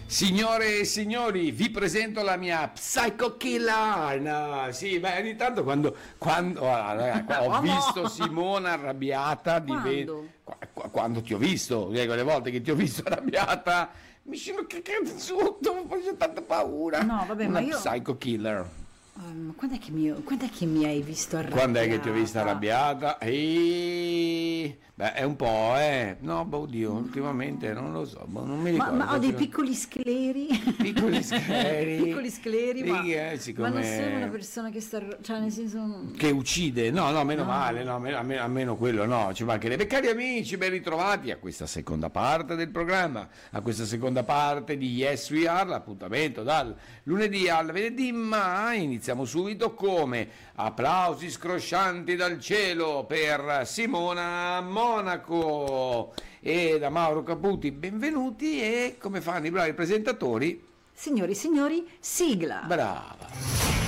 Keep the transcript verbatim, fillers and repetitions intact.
Signore e signori, vi presento la mia Psycho Killer. No, sì, beh, ogni tanto quando, quando allora, ho visto Simona arrabbiata, Quando? Qu- quando ti ho visto, le volte che ti ho visto arrabbiata, mi sono cazzo, mi faccio tanta paura. No, vabbè, Una ma io- Psycho Killer. Um, quando, è che mi, quando è che mi hai visto arrabbiata? Quando è che ti ho vista arrabbiata? E... Beh, è un po', eh. No, boh, oddio, ultimamente non lo so, boh, non mi Ma, ricordo. ma ho dei Faccio- piccoli scleri. Piccoli scleri. Piccoli scleri, ma, Sì, eh, siccome- ma non sono una persona che sta... Cioè, nel senso... Che uccide, no, no, meno No. male, no, almeno, almeno- almeno quello no, ci mancherebbe. Cari amici, ben ritrovati a questa seconda parte del programma, a questa seconda parte di Yes We Are, l'appuntamento dal lunedì al venerdì, ma iniziamo subito come applausi scroscianti dal cielo per Simona Monaco e da Mauro Caputi, benvenuti e come fanno i bravi presentatori? Signori, signori, sigla! Brava.